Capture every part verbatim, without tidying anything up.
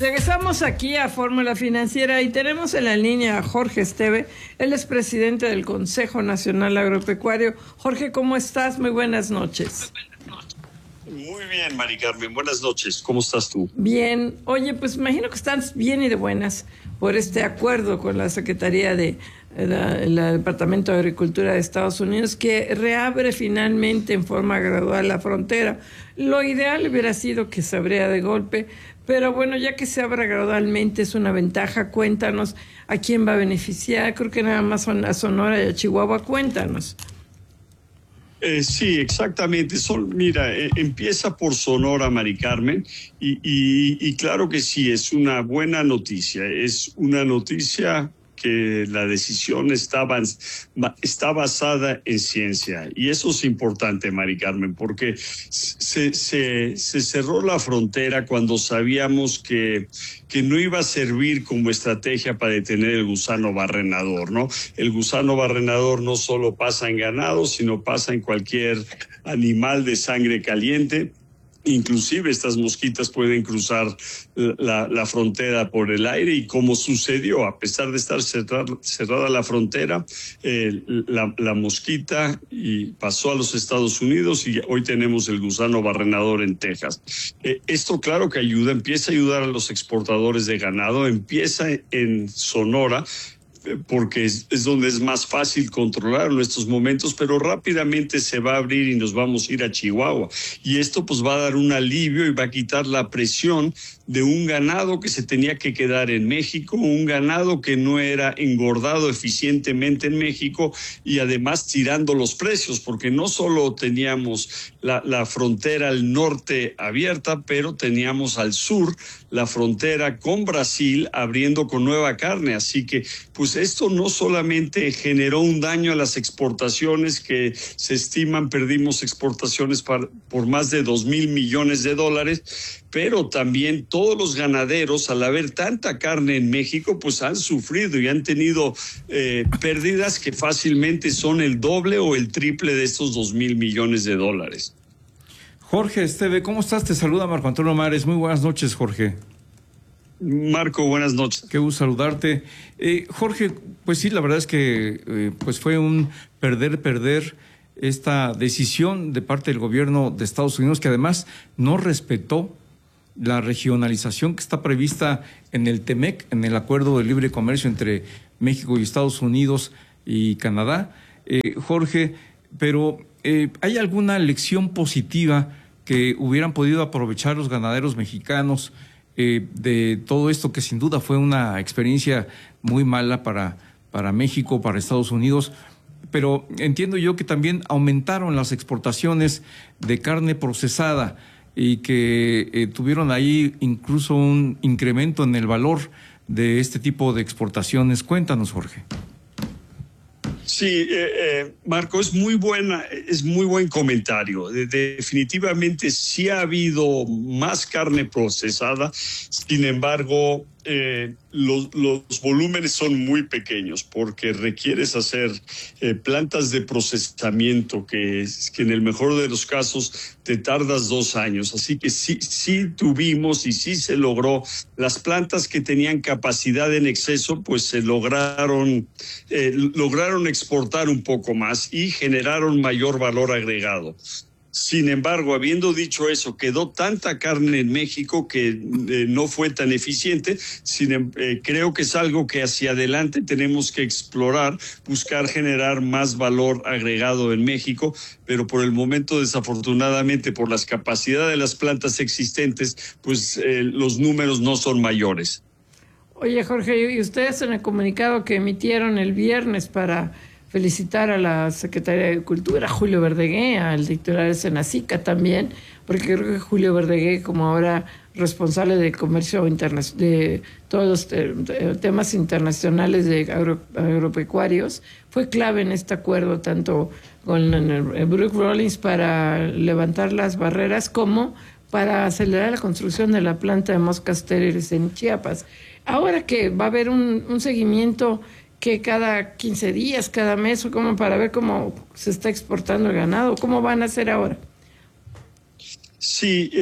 Regresamos aquí a Fórmula Financiera y tenemos en la línea a Jorge Esteve, él es presidente del Consejo Nacional Agropecuario. Jorge, ¿cómo estás? Muy buenas noches. Muy bien, Mari Carmen, buenas noches. ¿Cómo estás tú? Bien. Oye, pues imagino que estás bien y de buenas por este acuerdo con la Secretaría de la, el Departamento de Agricultura de Estados Unidos que reabre finalmente en forma gradual la frontera. Lo ideal hubiera sido que se abriera de golpe, pero bueno, ya que se abra gradualmente es una ventaja. Cuéntanos a quién va a beneficiar. Creo que nada más son a Sonora y a Chihuahua. Cuéntanos. Eh, sí, exactamente. Son, mira, eh, empieza por Sonora, Mari Carmen, y, y, y claro que sí, es una buena noticia. Es una noticia que la decisión está, está basada en ciencia. Y eso es importante, Mari Carmen, porque se, se, se cerró la frontera cuando sabíamos que, que no iba a servir como estrategia para detener el gusano barrenador, ¿no? El gusano barrenador no solo pasa en ganado, sino pasa en cualquier animal de sangre caliente. Inclusive estas mosquitas pueden cruzar la, la frontera por el aire y como sucedió, a pesar de estar cerrada, cerrada la frontera, eh, la, la mosquita y pasó a los Estados Unidos y hoy tenemos el gusano barrenador en Texas. Eh, esto claro que ayuda, empieza a ayudar a los exportadores de ganado, empieza en Sonora, porque es, es donde es más fácil controlar en estos momentos, pero rápidamente se va a abrir y nos vamos a ir a Chihuahua. Y esto pues va a dar un alivio y va a quitar la presión de un ganado que se tenía que quedar en México, un ganado que no era engordado eficientemente en México y además tirando los precios, porque no solo teníamos la, la frontera al norte abierta, pero teníamos al sur la frontera con Brasil abriendo con nueva carne. Así que pues esto no solamente generó un daño a las exportaciones que se estiman, perdimos exportaciones para, por más de dos mil millones de dólares, pero también todos los ganaderos, al haber tanta carne en México, pues han sufrido y han tenido eh, pérdidas que fácilmente son el doble o el triple de estos dos mil millones de dólares. Jorge Esteve, ¿cómo estás? Te saluda Marco Antonio Mares. Muy buenas noches, Jorge. Marco, buenas noches. Qué gusto saludarte. Eh, Jorge, pues sí, la verdad es que eh, pues fue un perder-perder esta decisión de parte del gobierno de Estados Unidos, que además no respetó la regionalización que está prevista en el T M E C, en el Acuerdo de Libre Comercio entre México y Estados Unidos y Canadá. Eh, Jorge, pero eh, ¿hay alguna lección positiva que hubieran podido aprovechar los ganaderos mexicanos eh, de todo esto, que sin duda fue una experiencia muy mala para, para México, para Estados Unidos? Pero entiendo yo que también aumentaron las exportaciones de carne procesada y que eh, tuvieron ahí incluso un incremento en el valor de este tipo de exportaciones. Cuéntanos, Jorge. Sí, eh, eh, Marco, es muy buena, es muy buen comentario. De, definitivamente sí ha habido más carne procesada, sin embargo, eh, los, los volúmenes son muy pequeños porque requieres hacer eh, plantas de procesamiento que, que en el mejor de los casos te tardas dos años. Así que sí, sí tuvimos y sí se logró. Las plantas que tenían capacidad en exceso, pues se lograron, eh, lograron exportar un poco más y generaron mayor valor agregado. Sin embargo, habiendo dicho eso, quedó tanta carne en México que eh, no fue tan eficiente. Sin, eh, creo que es algo que hacia adelante tenemos que explorar, buscar generar más valor agregado en México, pero por el momento, desafortunadamente, por las capacidades de las plantas existentes, pues eh, los números no son mayores. Oye, Jorge, y ustedes en el comunicado que emitieron el viernes para felicitar a la Secretaría de Agricultura, Julio Verdegué, al titular de Senacica también, porque creo que Julio Verdegué, como ahora responsable de comercio internacional, de todos los te temas internacionales de agro agropecuarios, fue clave en este acuerdo, tanto con el, el Brooke Rollins para levantar las barreras como para acelerar la construcción de la planta de moscas estériles en Chiapas. Ahora que va a haber un, un seguimiento que cada quince días, cada mes, o como para ver cómo se está exportando el ganado, ¿cómo van a hacer ahora? Sí, eh,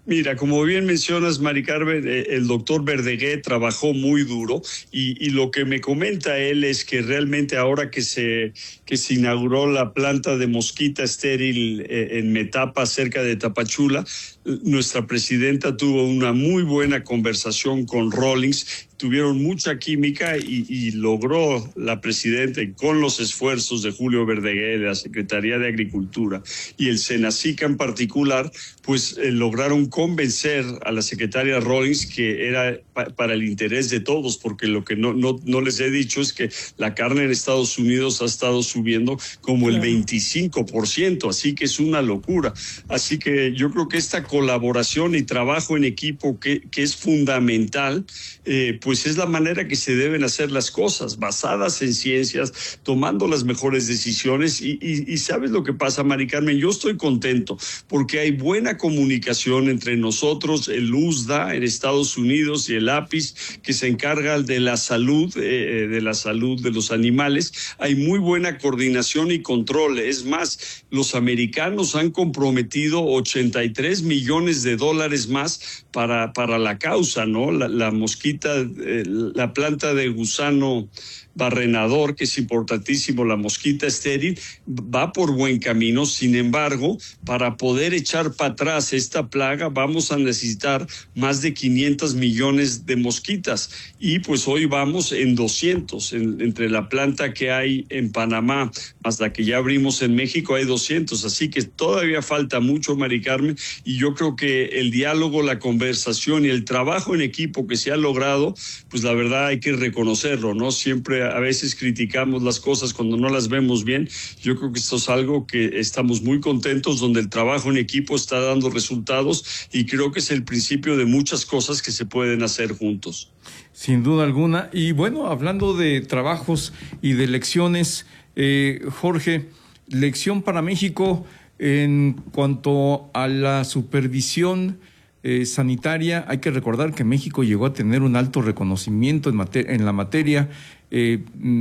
Mira, como bien mencionas, Mari Carmen, el doctor Verdaguer trabajó muy duro y, y lo que me comenta él es que realmente ahora que se, que se inauguró la planta de mosquita estéril en Metapa, cerca de Tapachula, nuestra presidenta tuvo una muy buena conversación con Rawlings. Tuvieron mucha química y, y logró la presidenta, con los esfuerzos de Julio Verdaguer, de la Secretaría de Agricultura y el Senacica en particular, pues eh, lograron convencer a la secretaria Rawlings que era pa para el interés de todos, porque lo que no, no, no les he dicho es que la carne en Estados Unidos ha estado subiendo como el veinticinco por ciento, así que es una locura. Así que yo creo que esta colaboración y trabajo en equipo que, que es fundamental, eh, pues es la manera que se deben hacer las cosas, basadas en ciencias, tomando las mejores decisiones. Y, y, y ¿sabes lo que pasa, Mari Carmen? Yo estoy contento porque hay buena comunicación entre nosotros, el U S D A en Estados Unidos y el APIS, que se encarga de la salud, eh, de la salud de los animales. Hay muy buena coordinación y control. Es más, los americanos han comprometido ochenta y tres millones de dólares más para, para la causa, ¿no? La, la mosquita, eh, la planta de gusano barrenador, que es importantísimo, la mosquita estéril, va por buen camino. Sin embargo, para poder echar para atrás esta plaga, vamos a necesitar más de quinientos millones de mosquitas. Y pues hoy vamos en doscientos. En, entre la planta que hay en Panamá, más la que ya abrimos en México, hay doscientos. Así que todavía falta mucho, Mari Carmen. Y yo creo que el diálogo, la conversación y el trabajo en equipo que se ha logrado, pues la verdad hay que reconocerlo, ¿no? Siempre a veces criticamos las cosas cuando no las vemos bien. Yo creo que esto es algo que estamos muy contentos, donde el trabajo en equipo está dando resultados y creo que es el principio de muchas cosas que se pueden hacer juntos. Sin duda alguna. Y bueno, hablando de trabajos y de lecciones, eh, Jorge, lección para México en cuanto a la supervisión Eh, sanitaria. Hay que recordar que México llegó a tener un alto reconocimiento en, en la materia. Eh,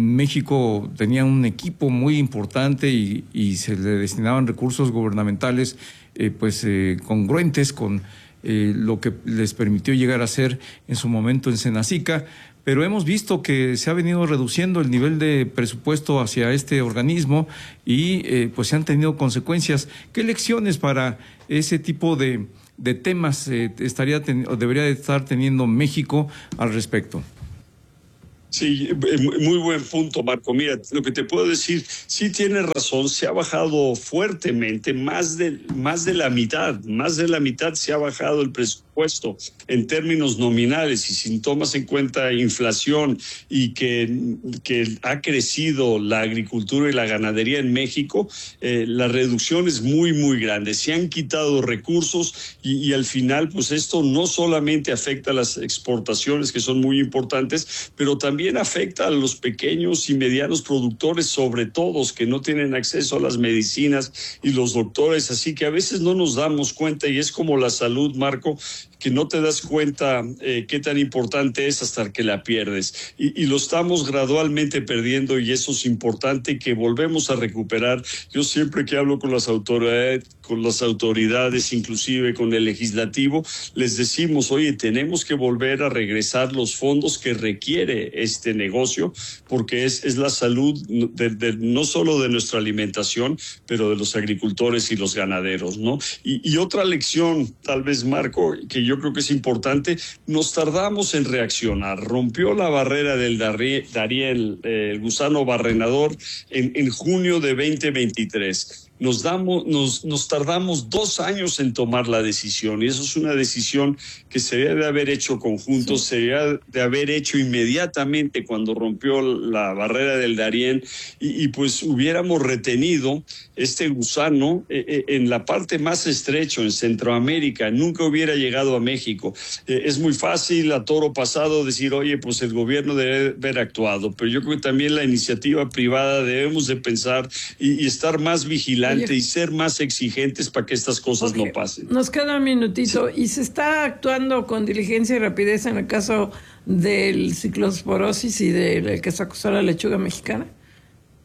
México tenía un equipo muy importante y, y se le destinaban recursos gubernamentales eh, pues eh, congruentes con eh, lo que les permitió llegar a ser en su momento en Senacica. Pero hemos visto que se ha venido reduciendo el nivel de presupuesto hacia este organismo y eh, pues se han tenido consecuencias. ¿Qué lecciones para ese tipo de de temas eh, estaría o debería de estar teniendo México al respecto? Sí, muy buen punto, Marco. Mira, lo que te puedo decir, sí tienes razón, se ha bajado fuertemente, más de, más de la mitad, más de la mitad se ha bajado el presupuesto en términos nominales, y si tomas en cuenta inflación y que, que ha crecido la agricultura y la ganadería en México, eh, la reducción es muy, muy grande. Se han quitado recursos y, y al final, pues esto no solamente afecta a las exportaciones, que son muy importantes, pero también afecta a los pequeños y medianos productores, sobre todo, que no tienen acceso a las medicinas y los doctores. Así que a veces no nos damos cuenta, y es como la salud, Marco, que no te das cuenta eh, qué tan importante es hasta que la pierdes. Y, y lo estamos gradualmente perdiendo, y eso es importante que volvemos a recuperar. Yo siempre que hablo con las autoridades, con las autoridades, inclusive con el legislativo, les decimos, oye, tenemos que volver a regresar los fondos que requiere este negocio, porque es, es la salud de, de, no solo de nuestra alimentación, pero de los agricultores y los ganaderos, ¿no? Y, y otra lección, tal vez, Marco, que yo creo que es importante, nos tardamos en reaccionar. Rompió la barrera del Darién, eh, el gusano barrenador, en, en junio de veinte veintitrés. Nos, damos, nos, nos tardamos dos años en tomar la decisión, y eso es una decisión que se debe de haber hecho conjuntos, sí. Se debe de haber hecho inmediatamente cuando rompió la barrera del Darién, y, y pues hubiéramos retenido este gusano eh, en la parte más estrecha, en Centroamérica, nunca hubiera llegado a México. Eh, es muy fácil a toro pasado decir, oye, pues el gobierno debe haber actuado, pero yo creo que también la iniciativa privada debemos de pensar y, y estar más vigilantes. Oye, y ser más exigentes para que estas cosas okay, no pasen. Nos queda un minutito. Sí. ¿Y se está actuando con diligencia y rapidez en el caso del ciclosporosis y del que se acusó a la lechuga mexicana?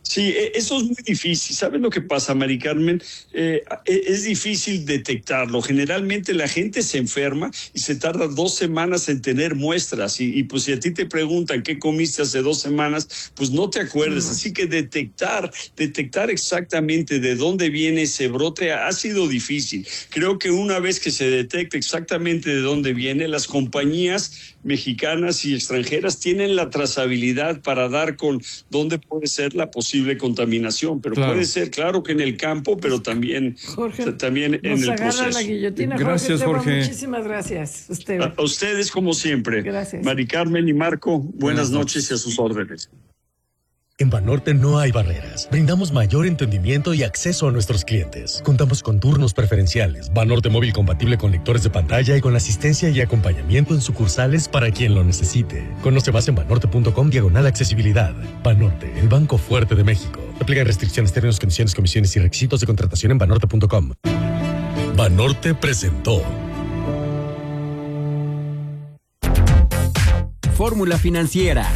Sí, eso es muy difícil. ¿Sabes lo que pasa, Mari Carmen? Eh, es difícil detectarlo. Generalmente la gente se enferma y se tarda dos semanas en tener muestras. Y, y pues si a ti te preguntan qué comiste hace dos semanas, pues no te acuerdas. Así que detectar, detectar exactamente de dónde viene ese brote ha sido difícil. Creo que una vez que se detecta exactamente de dónde viene, las compañías mexicanas y extranjeras tienen la trazabilidad para dar con dónde puede ser la posible contaminación, pero claro. puede ser, claro que en el campo, pero también, Jorge, también en el proceso. Agarra la guillotina. Gracias, Jorge. Jorge. Muchísimas gracias. Usted. A, a ustedes, como siempre. Gracias. Mari Carmen y Marco, buenas, buenas noches. noches y a sus órdenes. En Banorte no hay barreras. Brindamos mayor entendimiento y acceso a nuestros clientes. Contamos con turnos preferenciales, Banorte móvil compatible con lectores de pantalla y con asistencia y acompañamiento en sucursales para quien lo necesite. Conoce más en banorte.com diagonal accesibilidad. Banorte, el banco fuerte de México. Aplican restricciones, términos, condiciones, comisiones y requisitos de contratación en banorte punto com. Banorte presentó Fórmula Financiera.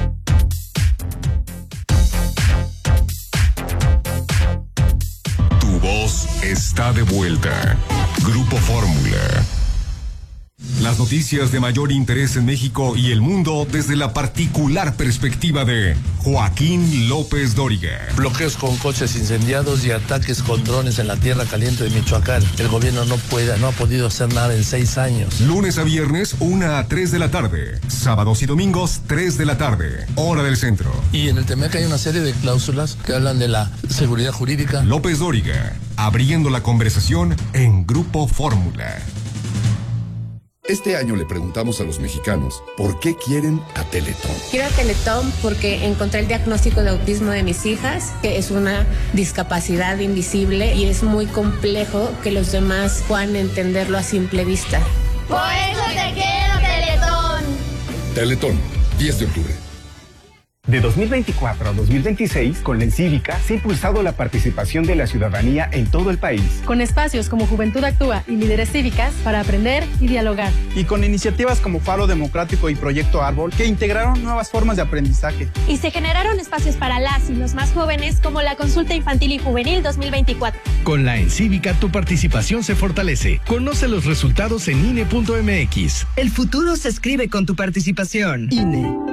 Tu voz está de vuelta. Grupo Fórmula. Las noticias de mayor interés en México y el mundo desde la particular perspectiva de Joaquín López Dóriga. Bloqueos con coches incendiados y ataques con drones en la tierra caliente de Michoacán. El gobierno no puede, no ha podido hacer nada en seis años. Lunes a viernes, una a tres de la tarde. Sábados y domingos, tres de la tarde. Hora del centro. Y en el T M E C hay una serie de cláusulas que hablan de la seguridad jurídica. López Dóriga, abriendo la conversación en Grupo Fórmula. Este año le preguntamos a los mexicanos por qué quieren a Teletón. Quiero a Teletón porque encontré el diagnóstico de autismo de mis hijas, que es una discapacidad invisible y es muy complejo que los demás puedan entenderlo a simple vista. Por eso te quiero, Teletón. Teletón, diez de octubre. De dos mil veinticuatro a dos mil veintiséis, con la Encívica se ha impulsado la participación de la ciudadanía en todo el país. Con espacios como Juventud Actúa y Líderes Cívicas para aprender y dialogar. Y con iniciativas como Faro Democrático y Proyecto Árbol que integraron nuevas formas de aprendizaje. Y se generaron espacios para las y los más jóvenes como la Consulta Infantil y Juvenil dos mil veinticuatro. Con la Encívica tu participación se fortalece. Conoce los resultados en I N E punto M X. El futuro se escribe con tu participación. I N E.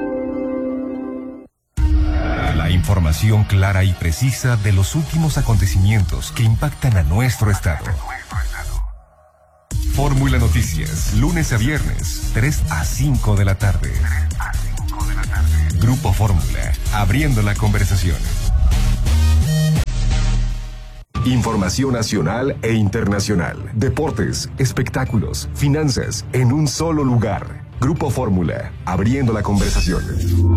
La información clara y precisa de los últimos acontecimientos que impactan a nuestro estado. Fórmula Noticias, lunes a viernes, tres a cinco de la tarde. Grupo Fórmula, abriendo la conversación. Información nacional e internacional, deportes, espectáculos, finanzas, en un solo lugar. Grupo Fórmula, abriendo la conversación.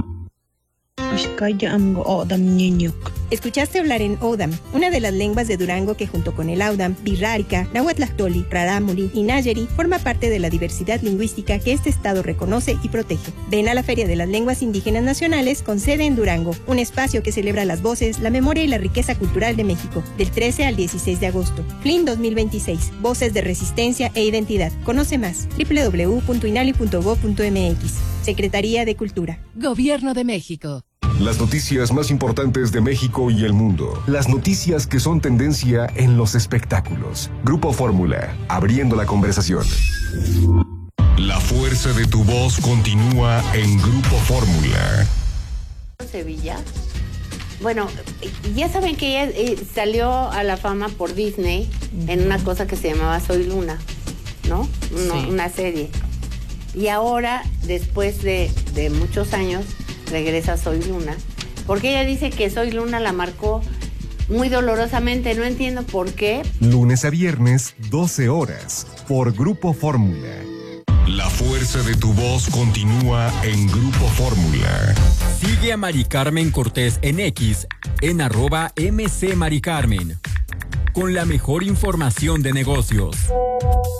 Escuchaste hablar en Odam, una de las lenguas de Durango que junto con el Audam, Birrárica, Nahuatlactoli, Rarámuri y Nayeri forma parte de la diversidad lingüística que este estado reconoce y protege. Ven a la Feria de las Lenguas Indígenas Nacionales con sede en Durango, un espacio que celebra las voces, la memoria y la riqueza cultural de México, del trece al dieciséis de agosto. F L I N dos mil veintiséis, Voces de Resistencia e Identidad. Conoce más, doble u doble u doble u punto inali punto gob punto m x. Secretaría de Cultura. Gobierno de México. Las noticias más importantes de México y el mundo. Las noticias que son tendencia en los espectáculos. Grupo Fórmula, abriendo la conversación. La fuerza de tu voz continúa en Grupo Fórmula. Sevilla. Bueno, ya saben que ella eh, salió a la fama por Disney uh-huh. en una cosa que se llamaba Soy Luna, ¿no? no sí. Una serie. Y ahora, después de, de muchos años, regresa Soy Luna, porque ella dice que Soy Luna la marcó muy dolorosamente, no entiendo por qué. Lunes a viernes, doce horas, por Grupo Fórmula. La fuerza de tu voz continúa en Grupo Fórmula. Sigue a Mari Carmen Cortés en X, en arroba M C Mari Carmen, con la mejor información de negocios.